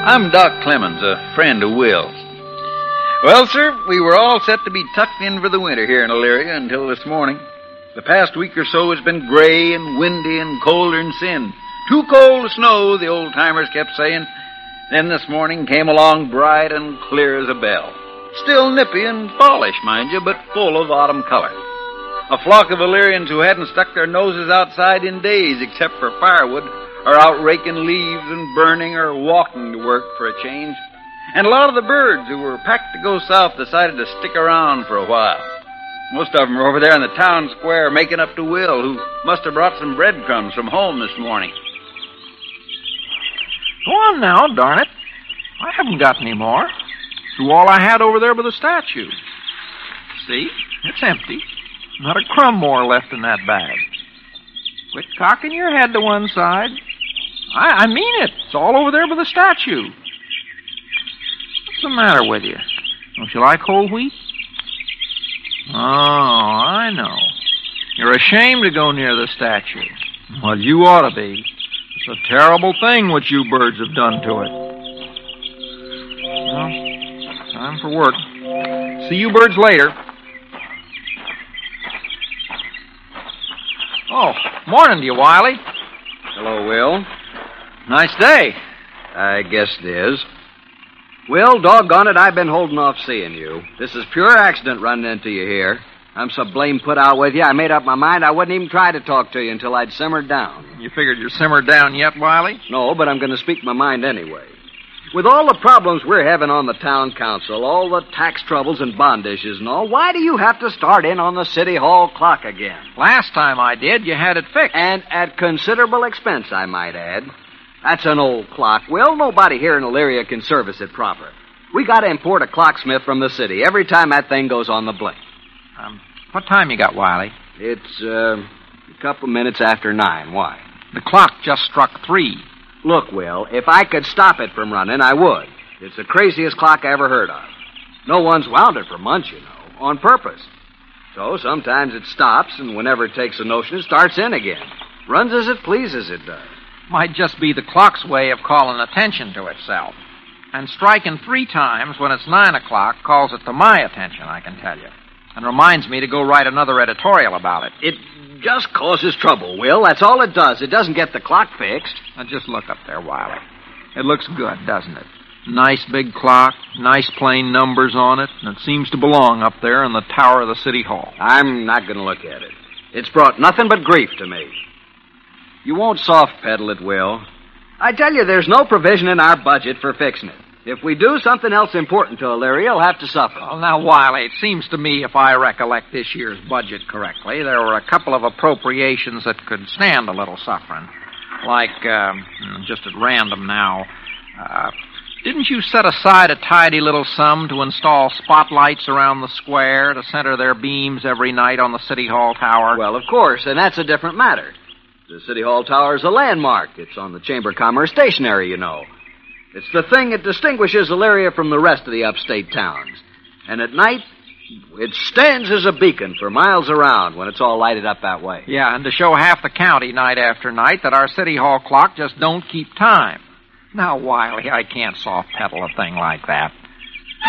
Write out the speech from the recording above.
I'm Doc Clemens, a friend of Will's. Well, sir, we were all set to be tucked in for the winter here in Elyria until this morning. The past week or so has been gray and windy and colder than sin. Too cold to snow, the old-timers kept saying. Then this morning came along bright and clear as a bell. Still nippy and fallish, mind you, but full of autumn color. A flock of Illyrians who hadn't stuck their noses outside in days except for firewood are out raking leaves and burning or walking to work for a change. And a lot of the birds who were packed to go south decided to stick around for a while. Most of them are over there in the town square making up to Will, who must have brought some breadcrumbs from home this morning. Go on now, darn it. I haven't got any more. Threw all I had over there by the statue. See? It's empty. Not a crumb more left in that bag. Quit cocking your head to one side. I mean it. It's all over there by the statue. What's the matter with you? Don't you like whole wheat? Oh, I know. You're ashamed to go near the statue. Well, you ought to be. It's a terrible thing what you birds have done to it. Well, time for work. See you birds later. Oh, morning to you, Wiley. Hello, Will. Nice day. I guess it is. Will, doggone it, I've been holding off seeing you. This is pure accident running into you here. I'm so blame put out with you, I made up my mind I wouldn't even try to talk to you until I'd simmered down. You figured you're simmered down yet, Wiley? No, but I'm going to speak my mind anyway. With all the problems we're having on the town council, all the tax troubles and bond issues and all, why do you have to start in on the city hall clock again? Last time I did, you had it fixed. And at considerable expense, I might add. That's an old clock, Will. Nobody here in Elyria can service it proper. We got to import a clocksmith from the city every time that thing goes on the blink. What time you got, Wiley? It's a couple minutes after 9. Why? The clock just struck 3. Look, Will, if I could stop it from running, I would. It's the craziest clock I ever heard of. No one's wound it for months, you know, on purpose. So sometimes it stops, and whenever it takes a notion, it starts in again. Runs as it pleases, it does. Might just be the clock's way of calling attention to itself. And striking 3 times when it's 9 o'clock calls it to my attention, I can tell you. And reminds me to go write another editorial about it. It just causes trouble, Will. That's all it does. It doesn't get the clock fixed. Now, just look up there, Wiley. It looks good, doesn't it? Nice big clock, nice plain numbers on it, and it seems to belong up there in the tower of the city hall. I'm not going to look at it. It's brought nothing but grief to me. You won't soft pedal it, Will. I tell you, there's no provision in our budget for fixing it. If we do, something else important to Elyria will have to suffer. Well, now, Wiley, it seems to me, if I recollect this year's budget correctly, there were a couple of appropriations that could stand a little suffering. Like, just at random now, didn't you set aside a tidy little sum to install spotlights around the square to center their beams every night on the City Hall tower? Well, of course, and that's a different matter. The City Hall tower is a landmark. It's on the Chamber of Commerce stationery, you know. It's the thing that distinguishes Elyria from the rest of the upstate towns. And at night, it stands as a beacon for miles around when it's all lighted up that way. Yeah, and to show half the county night after night that our City Hall clock just don't keep time. Now, Wiley, I can't soft pedal a thing like that.